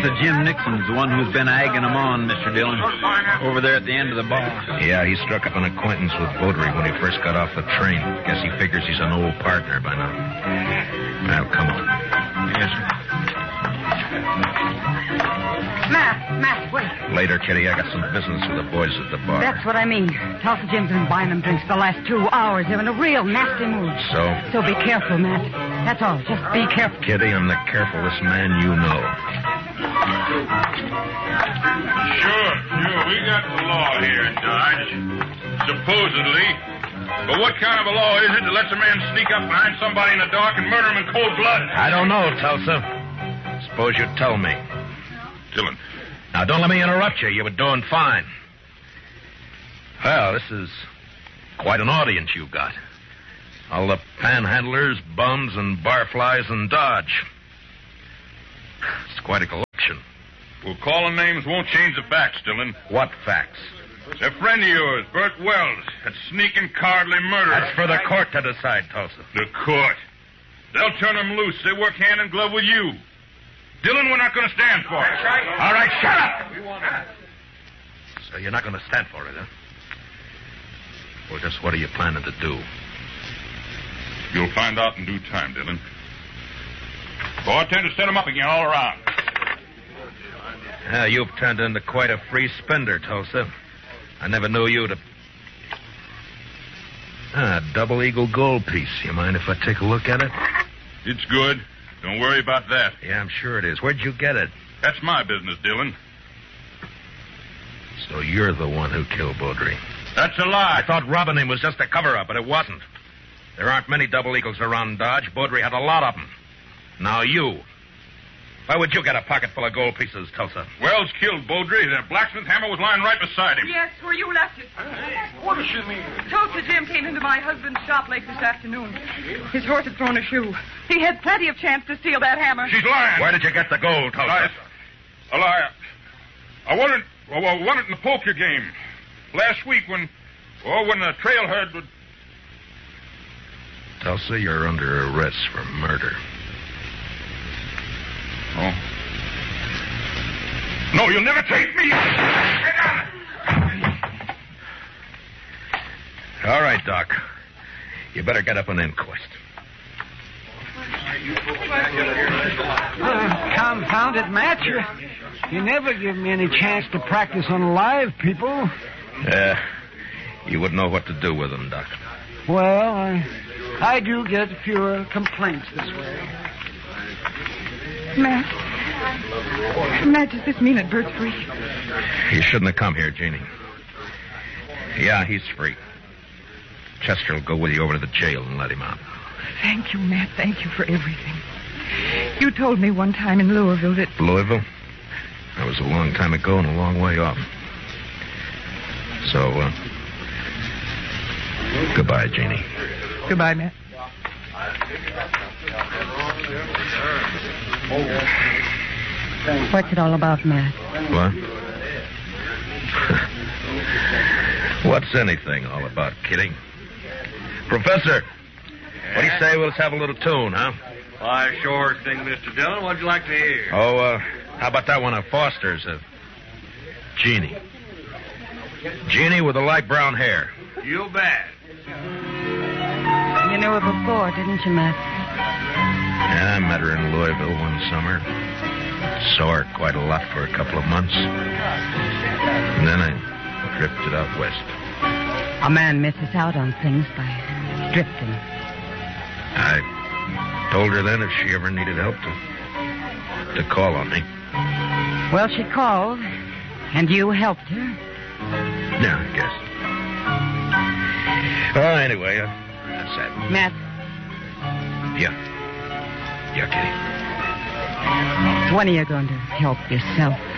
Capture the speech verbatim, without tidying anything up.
Tulsa Jim Nixon's the one who's been egging them on, Mister Dillon. Over there at the end of the bar. Yeah, he struck up an acquaintance with Beaudry when he first got off the train. Guess he figures he's an old partner by now. Well, come on. Yes, sir. Matt, Matt, wait. Later, Kitty, I got some business with the boys at the bar. That's what I mean. Tulsa Jim's been buying them drinks for the last two hours. They're in a real nasty mood. So? So be careful, Matt. That's all. Just be careful. Kitty, I'm the carefulest man you know. Sure, sure. We got the law here in Dodge. Supposedly. But what kind of a law is it that lets a man sneak up behind somebody in the dark and murder him in cold blood? I don't know, Tulsa. Suppose you tell me. Dillon. Now, don't let me interrupt you. You were doing fine. Well, this is quite an audience you've got. All the panhandlers, bums, and barflies in Dodge. It's quite a collection. Well, calling names won't change the facts, Dillon. What facts? A friend of yours, Bert Wells, that sneaking cowardly murderer. That's for the court to decide, Tulsa. The court? They'll turn him loose. They work hand in glove with you. Dillon, we're not going to stand for it. All right, shut up! So you're not going to stand for it, huh? Well, just what are you planning to do? You'll find out in due time, Dillon. Go I intend to set him up again all around. Yeah, you've turned into quite a free spender, Tulsa. I never knew you to... Ah, double eagle gold piece. You mind if I take a look at it? It's good. Don't worry about that. Yeah, I'm sure it is. Where'd you get it? That's my business, Dillon. So you're the one who killed Beaudry. That's a lie. I thought robbing him was just a cover-up, but it wasn't. There aren't many double eagles around Dodge. Beaudry had a lot of them. Now you. Why would you get a pocket full of gold pieces, Tulsa? Wells killed Beaudry. The blacksmith hammer was lying right beside him. Yes, where you left it. What does she mean? Tulsa Jim came into my husband's shop late this afternoon. His horse had thrown a shoe. He had plenty of chance to steal that hammer. She's lying. Where did you get the gold, Tulsa? I, a lie. I won it, well, I won it in the poker game. Last week when, oh, when the trail herd would... Tulsa, you're under arrest for murder. Oh. No, you'll never take me. All right, Doc. You better get up an inquest. Uh, confound it, Matt. You, you never give me any chance to practice on live people. Yeah. Uh, you wouldn't know what to do with them, Doc. Well, I, I do get fewer complaints this way. Matt. Matt, does this mean that Bert's free? You shouldn't have come here, Jeannie. Yeah, he's free. Chester will go with you over to the jail and let him out. Thank you, Matt. Thank you for everything. You told me one time in Louisville that... Louisville? That was a long time ago and a long way off. So, uh... goodbye, Jeannie. Goodbye, Matt. What's it all about, Matt? What? What's anything all about, Kitty? Professor, what do you say we'll have a little tune, huh? Why, sure thing, Mister Dillon. What'd you like to hear? Oh, uh, how about that one of Foster's, uh, Jeannie? Jeannie with the light brown hair. You bet. You knew her before, didn't you, Matt? Yeah, I met her in Louisville one summer. Saw her quite a lot for a couple of months. And then I drifted out west. A man misses out on things by drifting. I told her then if she ever needed help to, to call on me. Well, she called, and you helped her. Yeah, I guess. Well, anyway, uh, that's that. Matt. Yeah. Yeah, Kitty. When are you going to help yourself?